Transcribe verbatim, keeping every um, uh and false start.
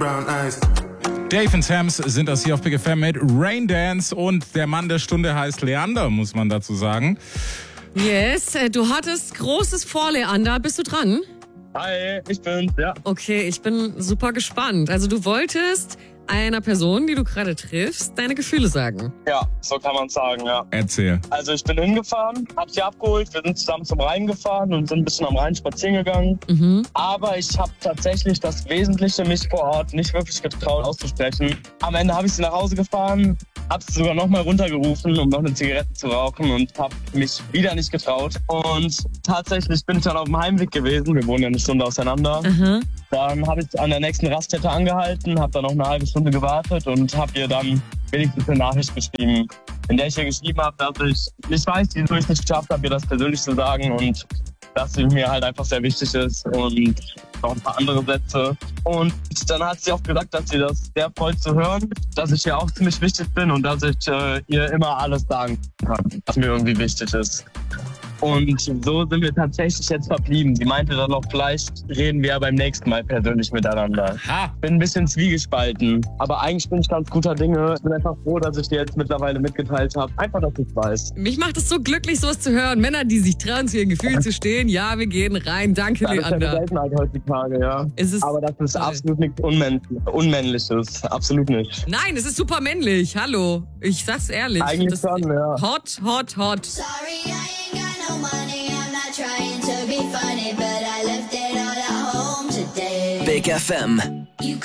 brown eyes. Dave und Sams sind das hier auf Big F M mit Rain Dance und der Mann der Stunde heißt Leander, muss man dazu sagen. Yes, du hattest Großes vor, Leander. Bist du dran? Hi, ich bin's, ja. Okay, ich bin super gespannt. Also du wolltest einer Person, die du gerade triffst, deine Gefühle sagen. Ja, so kann man sagen, ja. Erzähl. Also ich bin hingefahren, hab sie abgeholt, wir sind zusammen zum Rhein gefahren und sind ein bisschen am Rhein spazieren gegangen. Mhm. Aber ich habe tatsächlich das Wesentliche mich vor Ort nicht wirklich getraut auszusprechen. Am Ende habe ich sie nach Hause gefahren, hab sie sogar nochmal runtergerufen, um noch eine Zigarette zu rauchen und habe mich wieder nicht getraut. Und tatsächlich bin ich dann auf dem Heimweg gewesen, wir wohnen ja eine Stunde auseinander. Aha. Dann habe ich an der nächsten Raststätte angehalten, habe dann noch eine halbe Stunde gewartet und habe ihr dann wenigstens eine Nachricht geschrieben, in der ich ihr geschrieben habe, dass ich nicht weiß, wieso ich es nicht geschafft habe, ihr das persönlich zu sagen und dass sie mir halt einfach sehr wichtig ist und noch ein paar andere Sätze. Und dann hat sie auch gesagt, dass sie das sehr freut zu hören, dass ich ihr auch ziemlich wichtig bin und dass ich äh, ihr immer alles sagen kann, was mir irgendwie wichtig ist. Und so sind wir tatsächlich jetzt verblieben. Sie meinte dann noch, vielleicht reden wir ja beim nächsten Mal persönlich miteinander. Ha. Bin ein bisschen zwiegespalten, aber eigentlich bin ich ganz guter Dinge. Ich bin einfach froh, dass ich dir jetzt mittlerweile mitgeteilt habe. Einfach, dass ich weiß. Mich macht es so glücklich, sowas zu hören. Männer, die sich trauen, zu ihren Gefühlen zu stehen. Ja, wir gehen rein. Danke, Ja, das ist ja eine Leander. Seltenheit heutzutage, ja. Es ist Aber das ist toll. absolut nichts Unmänn- Unmännliches. Absolut nicht. Nein, es ist super männlich. Hallo. Ich sag's ehrlich. Eigentlich Das- schon, ja. Hot, hot, hot. Sorry, I ain't got no money. I'm not trying to be funny, but I left it all at home today. Big F M.